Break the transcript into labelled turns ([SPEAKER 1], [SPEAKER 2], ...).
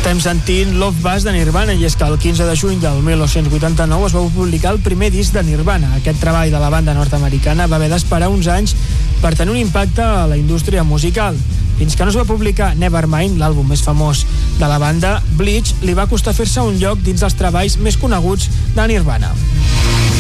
[SPEAKER 1] Estem sentint Love Buzz de Nirvana, i és que el 15 de juny del 1989 es va publicar el primer disc de Nirvana. Aquest treball de la banda nord-americana va haver d'esperar uns anys per tenir un impacte a la indústria musical. Fins que no es va publicar Nevermind, l'àlbum més famós de la banda, Bleach li va costar fer-se un lloc dins els treballs més coneguts de Nirvana.